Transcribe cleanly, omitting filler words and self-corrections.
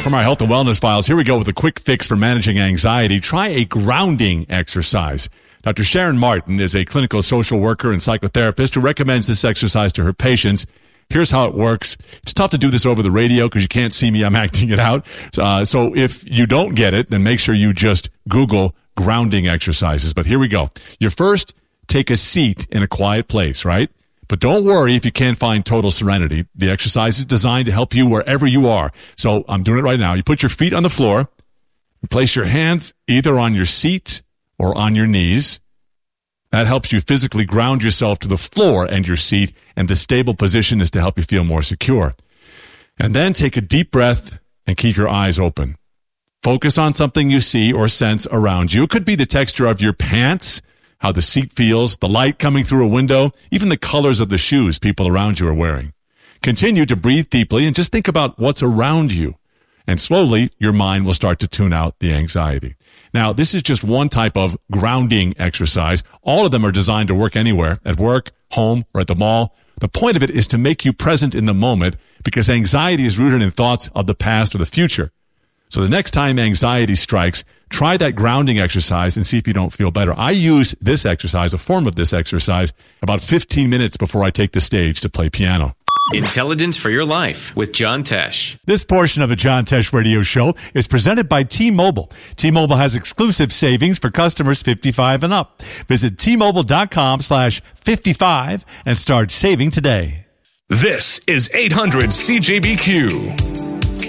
From our health and wellness files, here we go with a quick fix for managing anxiety. Try a grounding exercise. Dr. Sharon Martin is a clinical social worker and psychotherapist who recommends this exercise to her patients. Here's how it works. It's tough to do this over the radio because you can't see me. I'm acting it out. So if you don't get it, then make sure you just Google grounding exercises. But here we go. You first take a seat in a quiet place, right? But don't worry if you can't find total serenity. The exercise is designed to help you wherever you are. So I'm doing it right now. You put your feet on the floor. You place your hands either on your seat or on your knees. That helps you physically ground yourself to the floor and your seat, and the stable position is to help you feel more secure. And then take a deep breath and keep your eyes open. Focus on something you see or sense around you. It could be the texture of your pants, how the seat feels, the light coming through a window, even the colors of the shoes people around you are wearing. Continue to breathe deeply and just think about what's around you. And slowly, your mind will start to tune out the anxiety. Now, this is just one type of grounding exercise. All of them are designed to work anywhere, at work, home, or at the mall. The point of it is to make you present in the moment because anxiety is rooted in thoughts of the past or the future. So the next time anxiety strikes, try that grounding exercise and see if you don't feel better. I use this exercise, a form of this exercise, about 15 minutes before I take the stage to play piano. Intelligence for Your Life with John Tesh. This portion of the John Tesh Radio Show is presented by T-Mobile. T-Mobile has exclusive savings for customers 55 and up. Visit T-Mobile.com/55 and start saving today. This is 800 CJBQ.